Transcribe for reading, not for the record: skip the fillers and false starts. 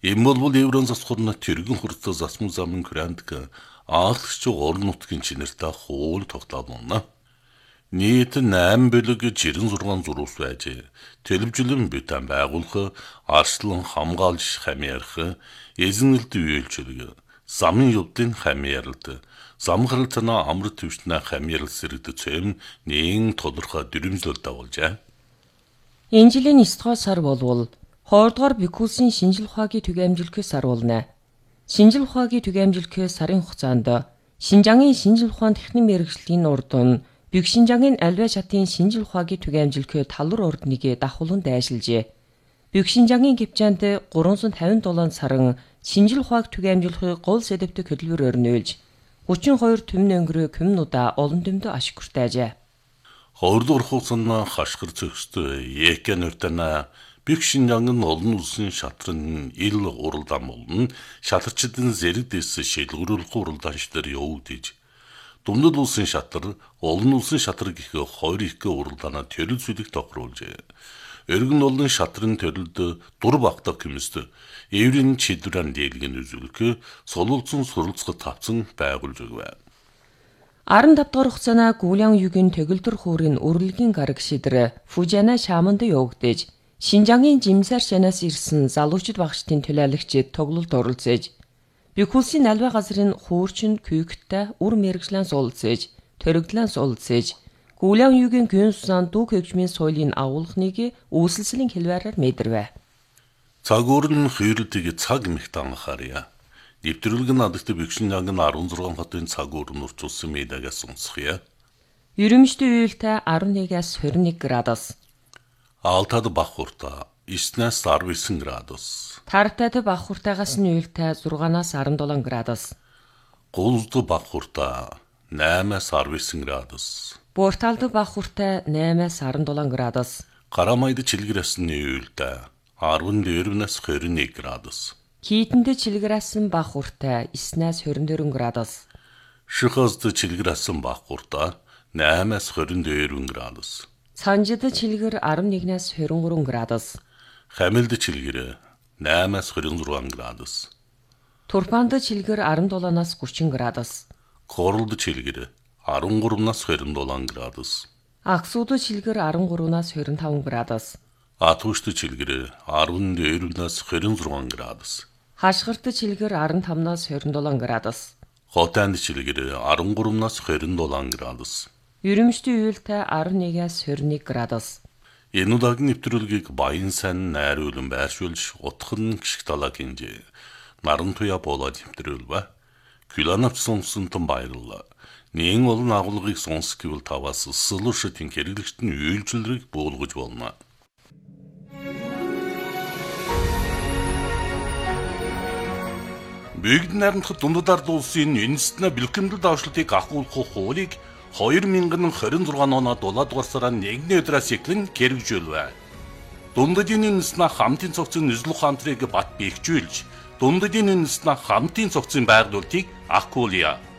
Энэ бол Еврон засхурна тэрэгэн хурцтай засмын замын грандк аалагч орон нутгийн чинэртэй хуул тогтоомно. Нийт 8 бөлөг 96 зурус байж, телевизлэн бүтэн байгуулах, арслан хамгаалж хамаарах, эзэнэлд үйлчлэг, замын явдлын хамаарлт, замхралтна амар төвчнэ хамаарл сэрэгдэж цэм нэн тодорхой дүрмжлэл дагуулжээ. Энэ жилийн 9 дугаар сар болвол 2 дугаар Бикулсын шинжил ухаагийн түгээмжлэхээс сар болно. Шинжил ухаагийн түгээмжлэхээс сарын хугацаанд Шинжангийн шинжил ухаан техник мэргэжлийн урд нь Бюкшинжангийн альва шатын шинжил ухаагийн түгээмжлэхээ талвар ордныг давхуулан дайшилжээ. Бюкшинжангийн гипчаанд 357 саран шинжил ухааг түгээмжлэхийг гол сэдэвтэ хөдөлгөөр өрнөөлж 32 түмэн өнгөрөө комнуудаа олон дөмдө ашигуртайжээ. Хоёрдугаар хугацаанд хашгир зөкстө Екэн өртөна Бюкшинжангийн олон улсын шатрын ил уралдаан болон шатарчдын зэрэгдэс шилгэрүүлэх уралдаанчлар явагдаж Дундад улсын шатар, олон улсын шатар гэх хоёр их уралдаанаа төрөл зүйлийг тохируулжээ. Өргөн олон шатрын төрөлд дур багтаа хэмэст еврийн чидран дийлгэн үзүүлэх солилцсон суралцах тавцан байгуулж өгвэ. 15 дугаар хугацаанд Гулян югийн төгөлдөр хуурын өрлөгийн гараг шидэр Фужана шааманд явагдаж, Шинжангийн жимсар шанаас ирсэн залуучид багштын төлөөлөгчид тоглолд оролцож, Бикулсын альва газрын хуурчин күйгтээ үр мэрэгжлэн суулцээж, төрөгдлэн суулцээж, Гулян югийн гүн сусан дүү хөгжмийн соёлын агуулгыг үүсэлслийн хэлбэрээр мэдэрвэ. Цаг уурын хүйрэлтийг цаг мэгт анхаарья. Нэвтрүүлэг надад Бюкшинжангийн 16 хотын цаг уурын урчулсан медиагаас сонсхийа. Ерөнхийдөө үеэлтэй 11-аас 21 градус. Алтад бахурта 9-аас 19 градус. Тартад бахуртаагаас нь үеэлтэй 6-аас 17 градус. Гулд бахурта 8-аас 19 градус. Буурталд бахуртай 8-аас 17 градус. Карамайд чилгэрээс нь үеэлтэй 14-аас 21 градус. Кийтэнд чилгэрээс нь бахуртай 9-аас 24 градус. Шихазд чилгэрээс нь бахурта 8-аас 22 градус. Санжид чилгэр 11-аас 23 градус. Хамилд чилгэр 8-аас 26 градус. Турпанд чилгэр 17-аас 30 градус. Корлд чилгэр 13-аас 27 градус. Аксууд чилгэр 13-аас 25 градус. Атушд чилгэр 14-аас 26 градус. Хашгирт чилгэр 15-аас 27 градус. Хотанд чилгэр 13-аас 27 градус. Ерөнхийдөө үеэлтэй 11-аас 21 градус. Энэ удаагийн нэвтрүүлгийг Баян сайн найруулан байршуулж утхан гიშг талаа гинжээ. Наран туя болоод нэвтрүүлвэ. Күланавч сонсонтон баярлалаа. Нэн олон агуулгыг сонс гэвэл таваас солиушатын хэрэглэгчдийн үйлчлэлийг буулгаж болно. Бүгд найрамдах дундад ард улсын үндэстэн бэлтгэмдэл давшлтыг ахуулах хуулийг 2026 оноо 7 дугаар сарын 1-ний өдрөөс эхлэн хэрэгжүүлвэ. Дундадын үндэстэн хамтын цогцын нислэг хамтрыг бат бэхжүүлж, дундадын үндэстэн хамтын цогцын байгуулалтыг ахуулъя.